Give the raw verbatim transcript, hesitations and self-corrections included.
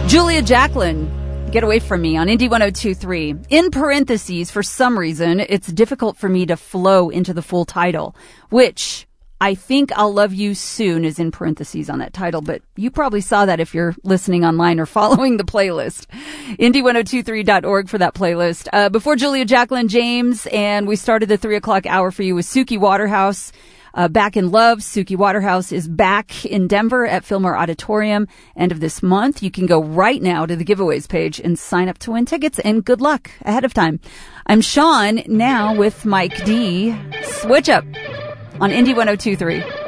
Julia Jacklin, Get Away From Me on Indie one oh two three. In parentheses, for some reason, it's difficult for me to flow into the full title, which I think I'll Love You Soon is in parentheses on that title, but you probably saw that if you're listening online or following the playlist. indie one oh two three dot org for that playlist. Uh, before Julia Jacklin, James, and we started the three o'clock hour for you with Suki Waterhouse. Uh, Back in Love. Suki Waterhouse is back in Denver at Fillmore Auditorium end of this month. You can go right now to the giveaways page and sign up to win tickets, and good luck ahead of time. I'm Sean, now with Mike D. Switch Up on Indie one oh two three.